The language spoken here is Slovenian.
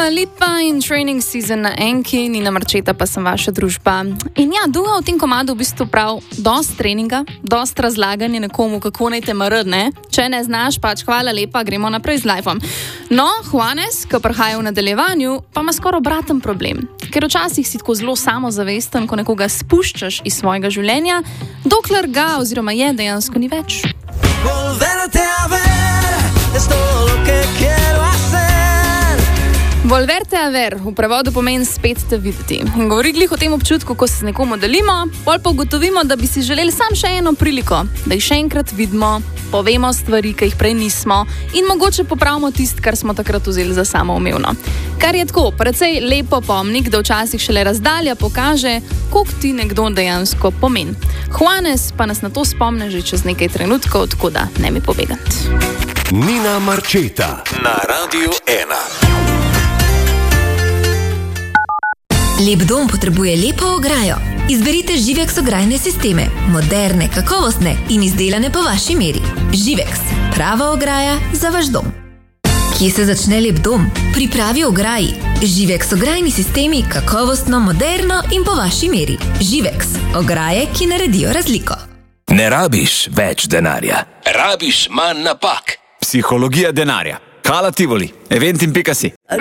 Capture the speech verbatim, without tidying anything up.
Dua Lipa in Training Season na Enki, Nina Marčeta pa sem vaša družba. In ja, Dua v tem komadu v bistvu prav dost treninga, dost razlaganja nekomu, kako naj te mrd, ne? Če ne znaš, pač hvala lepa, gremo naprej z liveom. No, Juanes, ko prihaja v nadaljevanju, pa ima skoraj obraten problem. Ker včasih si tako zelo samozavesten, ko nekoga spuščaš iz svojega življenja, dokler ga oziroma je dejansko ni več. Volverte a ver, es todo lo que quiero hacer. Volverte a ver v prevodu pomeni spet te videti. In govori glih o tem občutku, ko se z nekomu delimo, pol pa ugotovimo, da bi si želeli sam še eno priliko, da jih še enkrat vidimo, povemo stvari, ki jih prej nismo in mogoče popravimo tist, kar smo takrat vzeli za samoumevno. Kar je tako, precej lepo pomnik, da včasih šele razdalja pokaže, koliko ti nekdo dejansko pomeni. Juanes pa nas na to spomne že čez nekaj trenutkov, tako da ne mi pobegati. Nina Marčeta na Radiu ena. Lep dom potrebuje lepo ograjo. Izberite Živex ograjne sisteme. Moderne, kakovostne in izdelane po vaši meri. Živex. Prava ograja za vaš dom. Kje se začne lep dom? Pripravi ograji. Živex ograjni sistemi kakovostno, moderno in po vaši meri. Živex. Ograje, ki naredijo razliko. Ne rabiš več denarja. Rabiš manj napak. Psihologija denarja. Kala Tivoli. Eventim pika si.